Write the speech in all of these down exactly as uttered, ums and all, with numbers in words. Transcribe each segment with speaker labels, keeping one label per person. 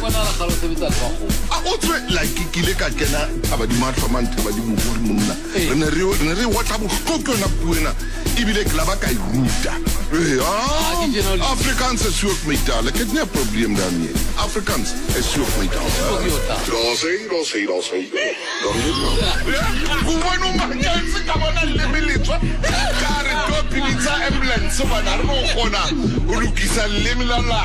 Speaker 1: bona la khalo sebetsa ka go
Speaker 2: a o tswe like ke ile ka kena thaba di matlo man thaba di mogodi monna re ne re ne re wa tla bohloko na puena ibile ke la ba ka imuta eh ah Afrikaans is so met taal ek het nie 'n probleem daarmee Afrikaans is so met taal
Speaker 3: Los sei los sei los sei
Speaker 2: go bona manya se ka bona le militswa ka re go pinitsa ambulance bana re go gona o lokisa le milala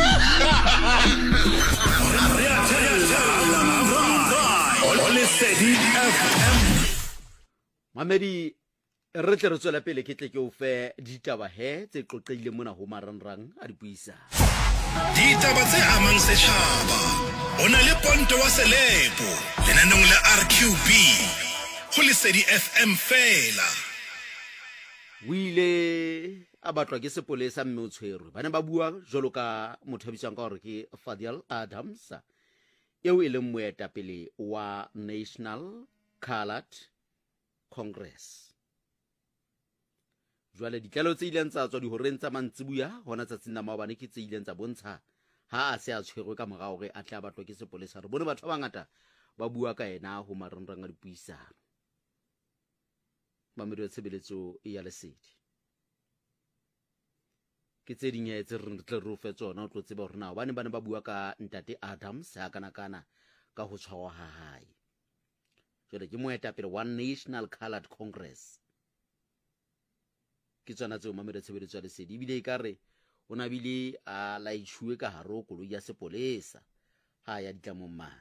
Speaker 4: Mamedi re tle re tswela pele ke tle ke o fe ditaba he tse qoqeile mona ho marangrang a dipuisa
Speaker 5: ditaba tse amang setjhaba ona le ponto wa selepo lenanong la R Q B ho Lesedi F M fela
Speaker 4: o ile a batlwa ke sepolesa mme o tshwerwe bana ba bua jolo ka mothabisang ka hore ke Fadial Adams eo e leng moetapele wa National Coloured Congress. Jwale ditlalo tse ileng tsa tswa di horeng tsa mantsibuya hona tsatsing la maobane ke tse ileng tsa bontsha ha a se a tshwerwe ka morao hore a tla batlwa ke sepolesa re bone batho ba bangata ba bua ka ena ho marangrang a dipuisano ba mediro tshebeletso ya Lesedi ke tse dingwe tse re tle re fe tsona o tlo tseba hore na bane bane ba bua ka ntate Adams ha kana kana ka ho tshwarwa ha hae jwale ke moetapele wa National Coloured Congress ke tsona tseo mamelo tshebeletso ya Lesedi bile ikare o na bile a la itshwe ka haro koloi ya sepolesa ha ya ditlamong ma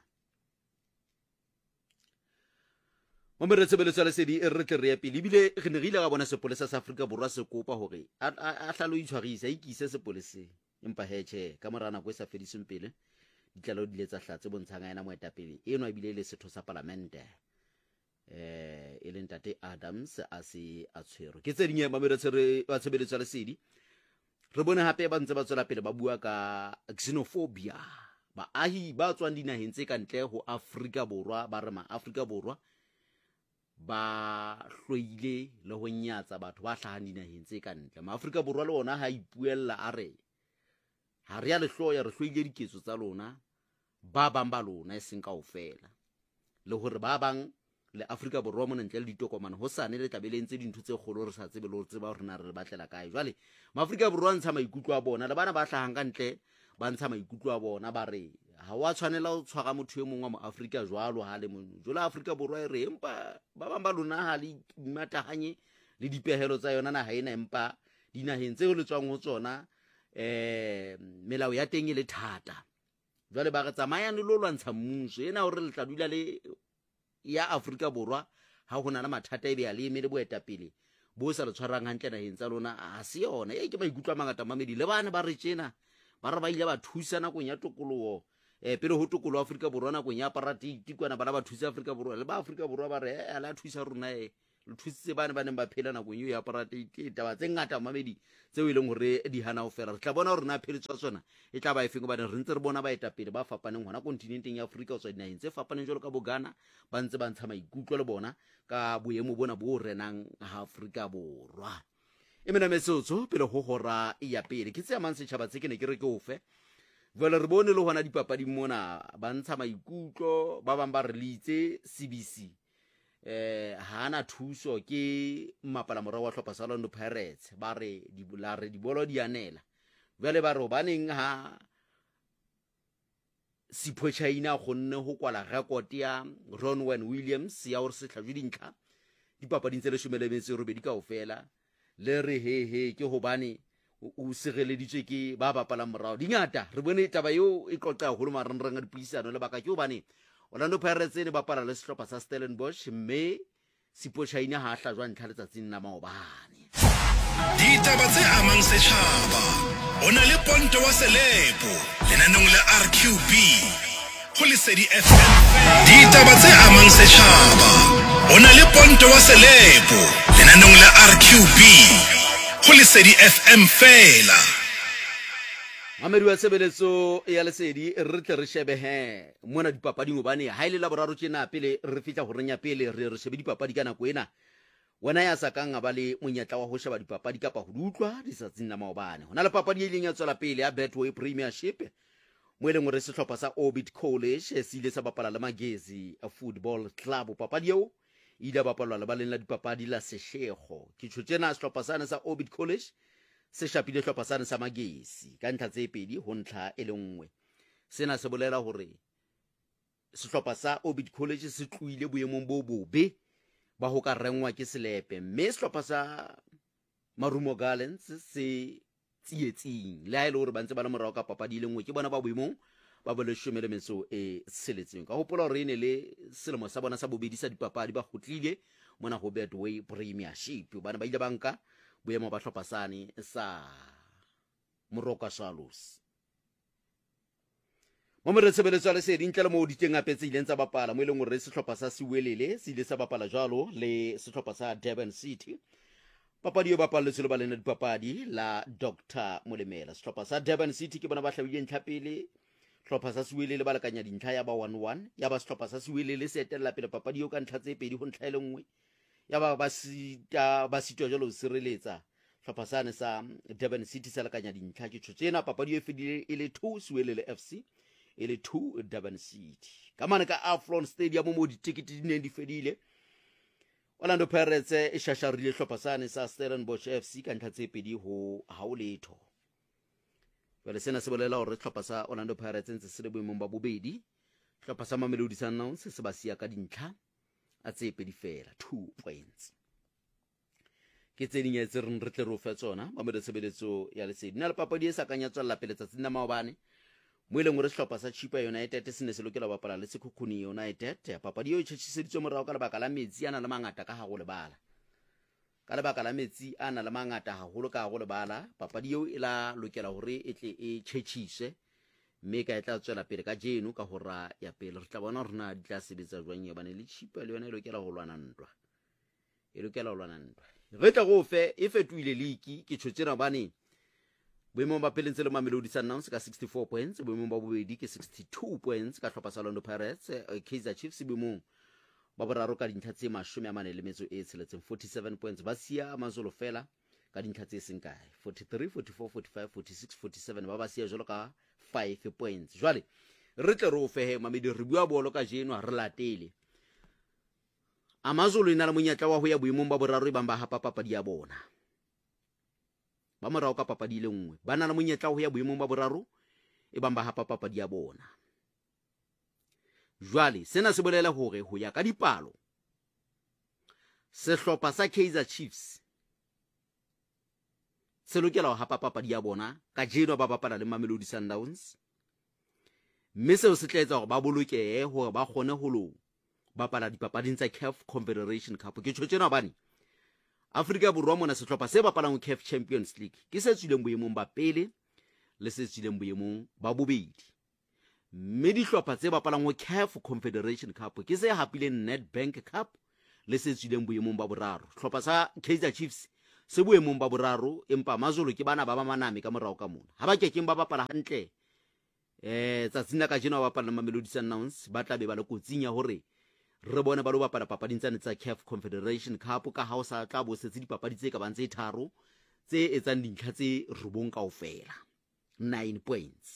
Speaker 4: mamelo tshebeletso ya Lesedi e re tle re ya pele bile re ne re ile ga bona sepolesa sa Afrika Borwa se kopa hore a hlalo itshwarisa ikise sepoleseng empa heche ka morana go sa fediseng pele ditlalo di letsa hlatse bontshanga ena moetapele eno a bile le setho sa parlamente eh e leng ntate Adams a se a tshwero ke tse dingwe mamelo tshere wa tshebeletso ya Lesedi re bone hape ba ntse ba tswela pele ba bua ka xenophobia baahi ba tswang dinaheng tse kantle ho Afrika Borwa ba re ma Afrika Borwa ba hloile le ho nyatsa batho ba hlahang dinaheng tse kantle ma Afrika Borwa le ona ha ipuella a re ha re ya le hloya re hloile diketso tsa lona ba bang ba lona e seng kaofela le hore ba bang le Afrika Borwa mona ntle le ditokomane ho sane le tabeleng tse dintho tse kgolo re sa tsebe le tseba hore na re batlela kae jwale ma Afrika Borwa ntsha maikutlo a bona le bana ba hlahang ka ntle ba ntsha maikutlo a bona ba re ha wa tshwanela ho tshwara motho e mongwe wa mo Afrika jwalo ha le mong jwale Afrika Borwa e re empa ba bang ba lona ha le matahanye le dipehelo tsa yona na ha ena empa dinaheng tse le tswang ho tsona eh melao ya teng le thata jwale ba re tsamaya le lo lwantsha mmuso ena hore le tla dula le ya Afrika Borwa ha hona na mathata e be ya le emele boetapele bo sa le tshwarang hantle naheng tsa lona a se yona e ke ba ikutlwa mangata mamedi le bana ba re tjena ba re ba ile ba thusa na kong ya tokoloho eh pele ho tokolo Afrika Borwa na kong ya apartheid kwana ba ba thusa Afrika Borwa le ba Afrika Borwa ba re eh ala thusa rona e le thusitse bana ba neng ba phela na kong ya apartheid ke taba tse ngata mamedi tseo ile ngore di hana ho fela re tla bona hore na pheletswa tsona e tla ba efeng ba re ntse re bona ba etapele ba fapaneng hona kontinenteng ya Afrika o tswa dinaheng tse fapaneng jalo ka Bogana ba ntse ba ntsha maikutlo le bona ka boemo bona bo renang ha Afrika Borwa e mena metsotso pele ho hora ya pele ke tse amang setjhaba tse ke ne ke re ke ofe vele re bone le hona dipapadi mona ba ntsha maikutlo ba bang ba re litse C B C eh hana thuso ke mapala morao wa hlopha sa Orlando Pirates ba re di bulare di bolo di anela vele ba re baneng ha Sipho China gonne ho kwala record ya Ronwen Williams ya hore se tlhajwe dintlha dipapadi ntse le shumelemetse robedi kaofela le re he he ke hobane o sireleditswe ke ba bapala morao dingata re bone taba eo e qoqa ho lo marangrang a dipuisano le baka ke hobane Orlando Pirates ne bapala le sehlopha sa Stellenbosch mme Sipho China ha hlajwa ntlha letsatsing la maobane
Speaker 5: ditaba tse amang setjhaba ona le ponto wa selepo lenanong la R Q B ho Lesedi F M ditaba tse amang setjhaba ona le ponto wa selepo lenanong la R Q B ho Lesedi F M fela
Speaker 4: Mamedi wa sebeletso ya Lesedi re tle re shebe he mona dipapading obane ha ile la boraro tjena pele re fitla ho renya pele re re shebe dipapadi kana ko ena wena ya sakang ba le monyetla wa ho sheba dipapadi kapa ho utlwa di sa tsinna maobane hona le papadi e leng ya tswela pele ya Betway Premiership mo e leng gore setlhopha sa Orbit College se ile sa bapala le Magezi Football Club. Papadi eo e ile bapalwa le baleng la dipapadi la Seshego. Ke tšho tsena setlhopha sane sa Orbit College se shapile setlhopha sane sa Magezi ka ntlha tse pedi ho ntlha e le nngwe. Sena se bolela hore setlhopha sa Orbit College se tluile boemong bo bobe ba ho ka rengwa ke Selepe, mme setlhopha sa Marumo Gallants se tsietsing le ha ile hore ba ntse ba le morao ka papadi le nngwe ke bona ba boemong ba bo leshome le metso e seletseng. Ka hopola hore ene le selemo sa bona sa bobedi sa dipapadi ba kgutlile mona ho Betway Premiership, bana ba ile banka boemo ba hlopha sane sa Moroka Swallows. Mo mere tshebeletso le se dintle le mo di teng apetse ile ntsa bapala mo ile ngore setlhopha sa Siwelele se ile sa bapala jwalo le setlhopha sa Durban City. Papadi yo bapalletswe le balena dipapadi la Doctor Molemela. Setlhopha sa Durban City ke bona ba hlabile ntlha pele, setlhopha sa Siwelele ba lekanya dintlha ya ba one one, ya ba setlhopha sa Siwelele se etella pele papadi yo ka ntlha tse pedi ho ntlha ile nngwe, ya ba ba sita ba sitwa jalo sireletsa setlhopha sane sa Durban City sa lekanya dintlha. Ke tšho tsena papadi yo fedile ile two Siwelele F C e le two Durban City. Ka mane ka Aflon Stadium mo di ticket di neng di fedile, Orlando Pirates e shasharile hlopha sane sa Stellenbosch F C ka ntlha tse pedi ho ha o letho. Jwale sena se bolela hore hlopha sa Orlando Pirates ntse se le boemong ba bobedi, hlopha sa Mamelodi Sundowns se ba sia ka dintlha a tse pedi fela, two points. Ke tse ding tse re tle ro fa tsona ba mo tshebeletso ya lesedi. Nna le papadi e sa kanya tswalla pele tsa tsena maobane mo ile ngore setlhopha sa Chipa United se ne se lokela bapala le Sekhukhune United. Papadi eo e tšhetšhiseditswe morago ka lebaka la metsi ana le mangata ka go lebala, ka lebaka la metsi ana le mangata haholo ka go lebala. Papadi eo e la lokela hore e tle e tšhetšhiswe, mme ka e tla tswela pele ka jeno ka hora ya pele. Re tla bona rena di tla sebetsa jwang ya bane le Chipa le yona e lokela go lwana ntwa, e lokela go lwana ntwa. Re tla go fe e fetoile league ke tšhotsena bane boemong ba pelentse le Mamelodi Sundowns ka sixty-four points, boemong ba bobedi ke sixty-two points ka hlopha sa Orlando Pirates. Kaizer Chiefs boemong ba boraro ka dintlha tse mashome a mane le metso e tsheletseng, forty-seven points. Ba sia Amazolo fela ka dintlha tse seng kae, forty-three, forty-four, forty-five, forty-six, forty-seven, ba ba sia jalo ka five points. Jwale re tle re o fehe mamedi re bua bolo ka jeno re latele. Amazolo ina le monyetla wa ho ya boemong ba boraro e bang ba hapa papadi ya bona, ba morao ka papadi le nngwe, ba na le monyetla ho ya boemong ba boraro e bang ba hapa papadi ya bona. Jwale sena se bolela hore ho ya ka dipalo sehlopha sa Kaizer Chiefs se lokela ho hapa papadi ya bona ka jeno ba bapala le Mamelodi Sundowns, mme seo se tla etsa hore ba bolokehe hore ba kgone ho lo bapala dipapading tsa C A F Confederation Cup. Ke tšho tsena bane Afrika Borwa mona setlhopha se bapalang C A F Champions League ke se tswileng boemong ba pele le se tswileng boemong ba bobedi, mme dihlopha tse bapalang ho C A F Confederation Cup ke se hapileng Nedbank Cup le se tswileng boemong ba boraro. Hlopha sa Kaizer Chiefs se boemong ba boraro, empa Mazolo ke bana ba ba maname ka morao ka mona ha ba kekeng ba bapala hantle. Eh tsatsina ka jeno ba bapala Mamelodi Sundowns ba tla be ba le kotsing ya hore re bone ba lo bapala papading tsane tsa C A F Confederation Cup ka ha o sa tla bo setse dipapadi tse ka bang tse tharo tse etsang dintlha tse rubong kaofela, nine points.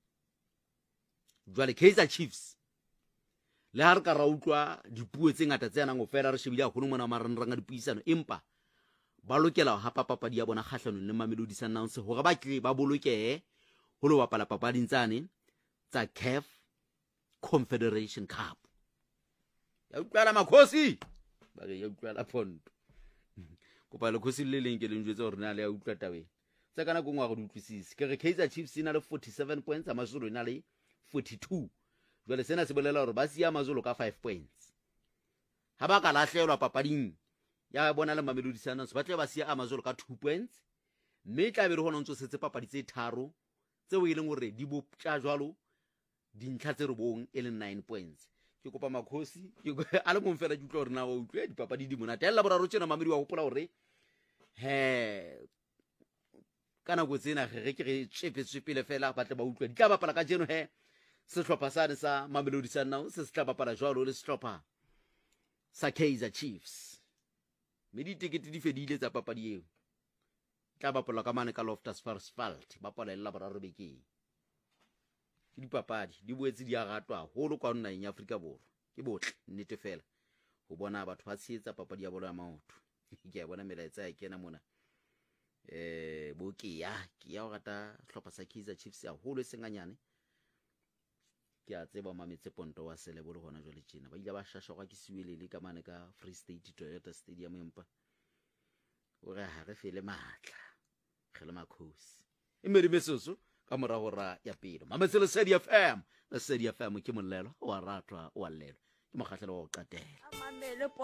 Speaker 4: Jwale Kaizer Chiefs le ha re ka ra utlwa dipuo tse ngata tse anang o fela re shebile a khone mona marangrang a dipuisano, empa ba lokela ho hapa papadi ya bona kgahlanong le Mamelodi Sundowns hore ba tle ba bolokehe ho lo bapala papading tsane tsa C A F Confederation Cup. Ya utlwala makhosi ba re ya utlwala Ponto kopa le khosi le leng ke le njwetse hore na le ya utlwa tabeng tsa kana go ngwa go utlwisise ke re Kaizer Chiefs ina le forty-seven points, Amazulu ina le forty-two. Jwale sena se bolela hore ba sia Amazulu ka five points. Ha ba ka lahlelwa papading ya bona le Mamelodi Sundowns ba tle ba sia Amazulu ka two points, mme tla be re hona ntse setse papadi tse tharo tse o ileng hore di boptja jwalo dintlha tse robong e le nine points. Ke kopa makhosi ke a le mong fela ke utlwa hore na o utlwe dipapadi di monate ya la boraro tsena Mamedi wa gopola hore he kana go tsena ge ke re tshepetse pele fela ba tle ba utlwa di tla bapala ka jeno he sehlopha sane sa Mamelodi Sundowns se tla bapala jwalo le sehlopha sa Kaizer Chiefs, mme di tikete di fedile tsa papadi eo tla bapala ka mane ka Loftus Versfeld ba pala la boraro bekeng. dipapadi di boetse di a ratwa haholo kwa nnaeng ya Afrika Borwa ke botle nnete fela ho bona batho ba tshehetsa papadi ya bolo ya maoto ke a bona melaetsa ya kena mona eh bo ke ya ke ya o rata hlopha sa Kaizer Chiefs haholo senganyane ke a tseba mametse Ponto wa Selebo le hona jwale tjena ba ile ba shashwa ke Siwelele ka mane ka Free State Toyota Stadium empa o re ha re fele matla khele makhosi e mere mesoso ka mora hora ya pele mametse le Lesedi F M Lesedi F M ke molelo wa ratwa wa lelo ke mokgahlelo wa o qatela